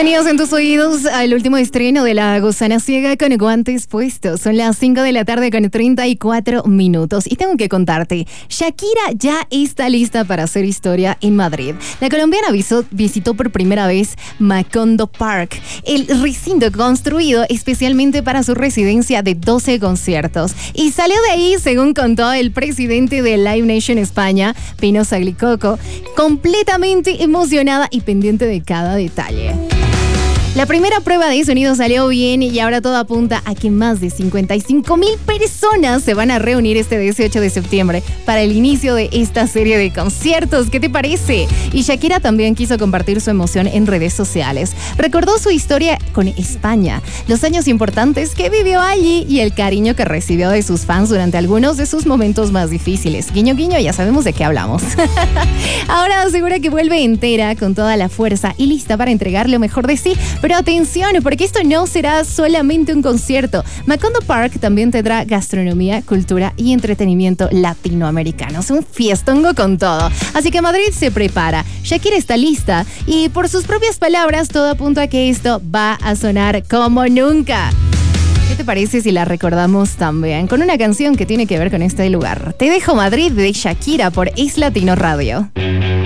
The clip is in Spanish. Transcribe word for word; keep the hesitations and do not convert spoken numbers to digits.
Tenías en tus oídos al último estreno de La Gusana Ciega con guantes puestos. Son las cinco de la tarde con treinta y cuatro minutos. Y tengo que contarte, Shakira ya está lista para hacer historia en Madrid. La colombiana visó, visitó por primera vez Macondo Park, el recinto construido especialmente para su residencia de doce conciertos. Y salió de ahí, según contó el presidente de Live Nation España, Pino Saglicoco, completamente emocionada y pendiente de cada detalle. La primera prueba de sonido salió bien y ahora todo apunta a que más de cincuenta y cinco mil personas se van a reunir este dieciocho de septiembre para el inicio de esta serie de conciertos. ¿Qué te parece? Y Shakira también quiso compartir su emoción en redes sociales. Recordó su historia con España, los años importantes que vivió allí y el cariño que recibió de sus fans durante algunos de sus momentos más difíciles. Guiño, guiño, ya sabemos de qué hablamos. Ahora asegura que vuelve entera, con toda la fuerza y lista para entregar lo mejor de sí. Pero atención, porque esto no será solamente un concierto. Macondo Park también tendrá gastronomía, cultura y entretenimiento latinoamericano. Es un fiestongo con todo. Así que Madrid se prepara. Shakira está lista y, por sus propias palabras, todo apunta a que esto va a sonar como nunca. ¿Qué te parece si la recordamos también con una canción que tiene que ver con este lugar? Te dejo Madrid de Shakira por Es Latino Radio.